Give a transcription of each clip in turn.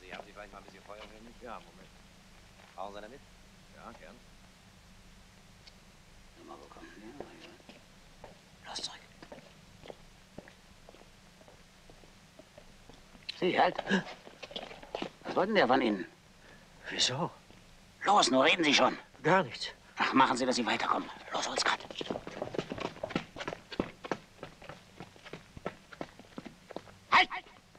Sie, haben Sie vielleicht mal ein bisschen Feuer für mich? Ja, Moment. Brauchen Sie damit? Ja, gern. Mal bekommen. Ja. Los, zurück. Sie, halt. Was wollten der von Ihnen? Wieso? Los, nur reden Sie schon. Gar nichts. Ach, machen Sie, dass Sie weiterkommen. Los, Holzkart. Halt!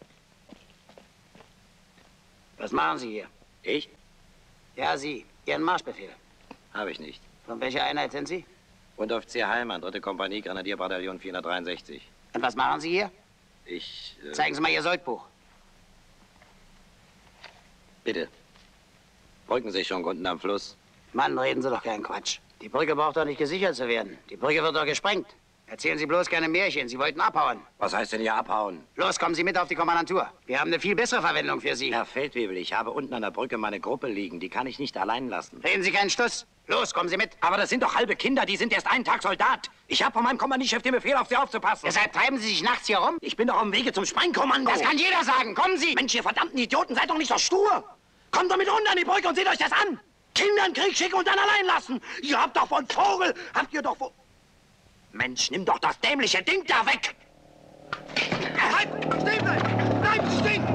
Was machen Sie hier? Ich? Ja, Sie. Ihren Marschbefehl. Habe ich nicht. Von welcher Einheit sind Sie? Unteroffizier Heilmann, 3. Kompanie, Grenadierbataillon 463. Und was machen Sie hier? Ich, Zeigen Sie mal Ihr Soldbuch. Bitte. Brücken sich schon unten am Fluss. Mann, reden Sie doch keinen Quatsch. Die Brücke braucht doch nicht gesichert zu werden. Die Brücke wird doch gesprengt. Erzählen Sie bloß keine Märchen. Sie wollten abhauen. Was heißt denn hier abhauen? Los, kommen Sie mit auf die Kommandantur. Wir haben eine viel bessere Verwendung für Sie. Herr Feldwebel, ich habe unten an der Brücke meine Gruppe liegen. Die kann ich nicht allein lassen. Reden Sie keinen Stuss. Los, kommen Sie mit. Aber das sind doch halbe Kinder, die sind erst einen Tag Soldat. Ich habe von meinem Kompaniechef den Befehl, auf sie aufzupassen. Deshalb treiben Sie sich nachts hier rum? Ich bin doch auf dem Wege zum Sprengkommando. Das kann jeder sagen. Kommen Sie. Mensch, ihr verdammten Idioten, seid doch nicht so stur. Kommt doch mit runter an die Brücke und seht euch das an. Kinder in den Krieg schicken und dann allein lassen. Ihr habt doch von Vogel, habt ihr doch von... Mensch, nimm doch das dämliche Ding da weg. Halt! Stehen bleiben! Bleiben Sie stehen!